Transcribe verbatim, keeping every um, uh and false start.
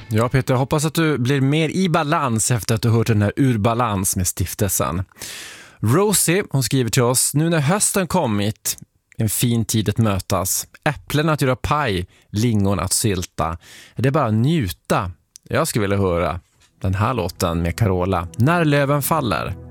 Ja Peter, hoppas att du blir mer i balans efter att du hört den här Ur balans med stiftelsen. Rosie, hon skriver till oss: nu när hösten kommit, en fin tid att mötas, äpplen att göra paj, lingon att sylta. Det är bara att njuta. Jag skulle vilja höra den här låten med Carola, När löven faller.